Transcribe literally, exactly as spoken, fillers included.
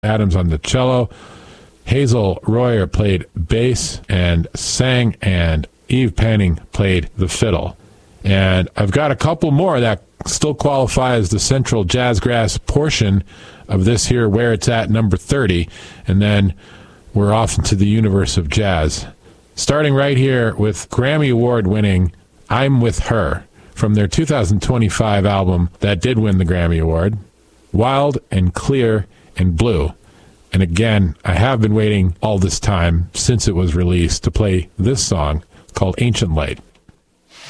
Adams on the cello, Hazel Royer played bass and sang, and Eve Panning played the fiddle. And I've got a couple more that still qualify as the Central Jazzgrass portion of this here, Where It's At, number thirty, and then we're off into the universe of jazz. Starting right here with Grammy Award-winning I'm With Her from their two thousand twenty-five album that did win the Grammy Award, Wild and Clear and Blue. And again, I have been waiting all this time since it was released to play this song called Ancient Light.